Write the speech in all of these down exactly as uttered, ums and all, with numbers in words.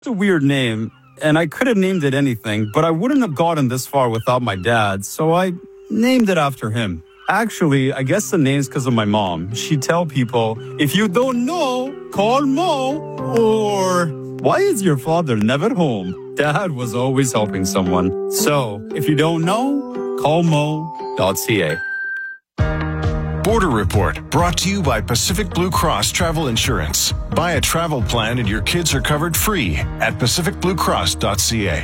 It's a weird name, and I could have named it anything, but I wouldn't have gotten this far without my dad, so I named it after him. Actually, I guess the name's because of my mom. She'd tell people, if you don't know, call Mo, or why is your father never home? Dad was always helping someone. So, if you don't know, call mo dot c a. Border Report, brought to you by Pacific Blue Cross Travel Insurance. Buy a travel plan and your kids are covered free at pacific blue cross dot c a.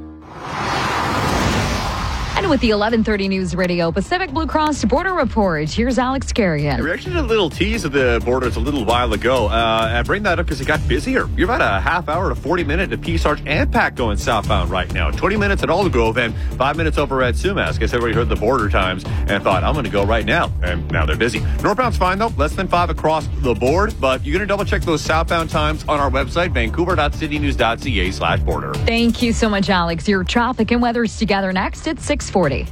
And with the eleven thirty News Radio Pacific Blue Cross Border Report, here's Alex Carrigan. We actually did a little tease of the borders a little while ago. Uh, I bring that up because it got busier. You're about a half hour to forty minute to Peace Arch and Pac going southbound right now. twenty minutes at Aldergrove and five minutes over at Sumas. Guess everybody heard the border times and thought, I'm going to go right now. And now they're busy. Northbound's fine, though. Less than five across the board. But you're going to double check those southbound times on our website, vancouver dot city news dot c a slash border. Thank you so much, Alex. Your traffic and weather's together next at six forty.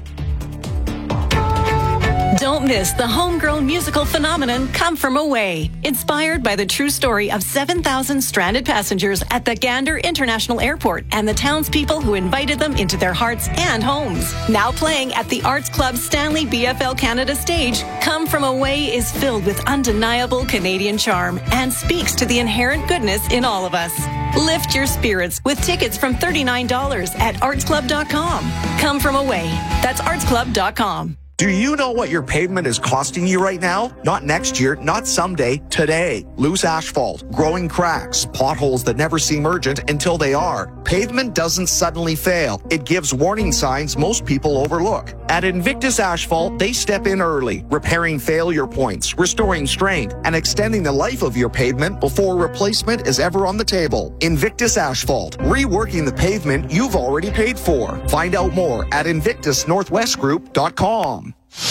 Don't miss the homegrown musical phenomenon Come From Away, inspired by the true story of seven thousand stranded passengers at the Gander International Airport and the townspeople who invited them into their hearts and homes. Now playing at the Arts Club Stanley B F L Canada stage, Come From Away is filled with undeniable Canadian charm and speaks to the inherent goodness in all of us. Lift your spirits with tickets from thirty-nine dollars at arts club dot com. Come From Away. That's arts club dot com. Do you know what your pavement is costing you right now? Not next year, not someday, today. Loose asphalt, growing cracks, potholes that never seem urgent until they are. Pavement doesn't suddenly fail. It gives warning signs most people overlook. At Invictus Asphalt, they step in early, repairing failure points, restoring strength, and extending the life of your pavement before replacement is ever on the table. Invictus Asphalt, reworking the pavement you've already paid for. Find out more at invictus northwest group dot com.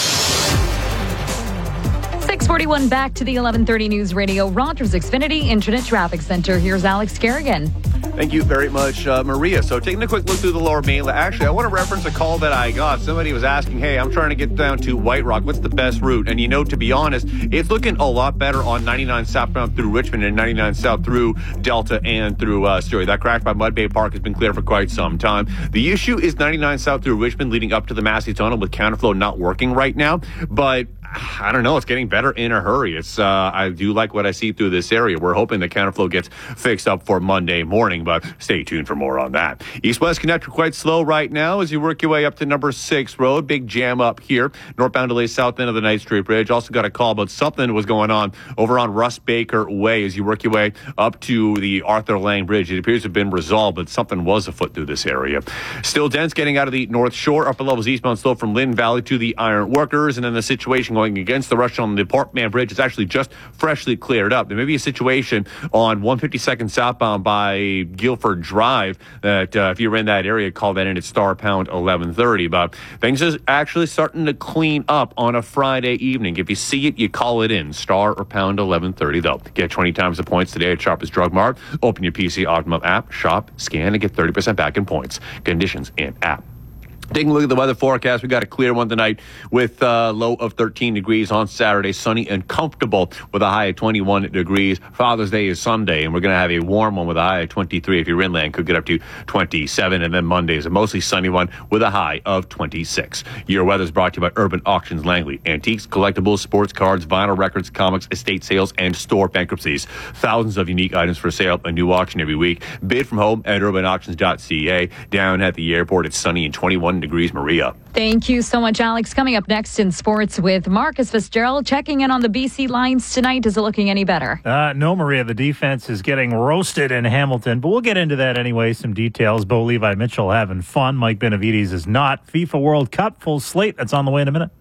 six forty-one, back to the eleven thirty News Radio Rogers Xfinity Internet Traffic Center. Here's Alex Carrigan. Thank you very much, uh, Maria. So taking a quick look through the lower mainland. Actually, I want to reference a call that I got. Somebody was asking, hey, I'm trying to get down to White Rock. What's the best route? And, you know, to be honest, it's looking a lot better on ninety-nine southbound through Richmond and ninety-nine south through Delta and through uh, Surrey. That crash by Mud Bay Park has been clear for quite some time. The issue is ninety-nine south through Richmond leading up to the Massey Tunnel with counterflow not working right now. But I don't know. It's getting better in a hurry. It's uh, I do like what I see through this area. We're hoping the counterflow gets fixed up for Monday morning, but stay tuned for more on that. East-West connector quite slow right now as you work your way up to number six road. Big jam up here. Northbound delays south end of the Knight Street Bridge. Also got a call about something was going on over on Russ Baker Way as you work your way up to the Arthur Lang Bridge. It appears to have been resolved, but something was afoot through this area. Still dense getting out of the North Shore. Upper levels eastbound slow from Lynn Valley to the Iron Workers. And then the situation going against the rush on the Portman Bridge is actually just freshly cleared up. There may be a situation on one fifty-second southbound by Guilford Drive that uh, if you're in that area, call that in at star pound eleven thirty. But things is actually starting to clean up on a Friday evening. If you see it, you call it in. Star or pound eleven thirty, though. Get twenty times the points today at Shoppers Drug Mart. Open your P C Optimum app, shop, scan, and get thirty percent back in points. Conditions and app. Taking a look at the weather forecast, we got a clear one tonight with a low of thirteen degrees on Saturday, sunny and comfortable with a high of twenty-one degrees. Father's Day is Sunday, and we're going to have a warm one with a high of twenty-three. If you're inland, could get up to twenty-seven. And then Monday is a mostly sunny one with a high of twenty-six. Your weather is brought to you by Urban Auctions Langley. Antiques, collectibles, sports cards, vinyl records, comics, estate sales, and store bankruptcies. Thousands of unique items for sale. A new auction every week. Bid from home at urban auctions dot c a. Down at the airport, it's sunny and twenty-one degrees. Maria. Thank you so much, Alex. Coming up next in sports with Marcus Fitzgerald, checking in on the B C Lions tonight. Is it looking any better? Uh, no, Maria. The defense is getting roasted in Hamilton, but we'll get into that anyway. Some details. Bo Levi Mitchell having fun. Mike Benavides is not. FIFA World Cup, full slate. That's on the way in a minute.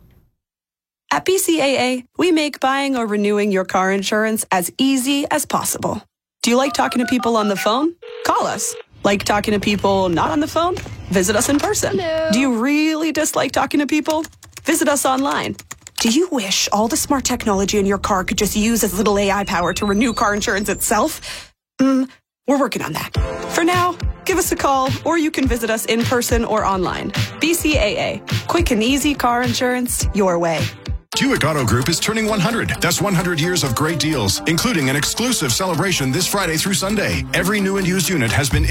At B C A A, we make buying or renewing your car insurance as easy as possible. Do you like talking to people on the phone? Call us. Like talking to people not on the phone? Visit us in person. Hello. Do you really dislike talking to people? Visit us online. Do you wish all the smart technology in your car could just use as little A I power to renew car insurance itself? Mm, we're working on that. For now, give us a call, or you can visit us in person or online. B C A A. Quick and easy car insurance your way. Buick Auto Group is turning one hundred. That's one hundred years of great deals, including an exclusive celebration this Friday through Sunday. Every new and used unit has been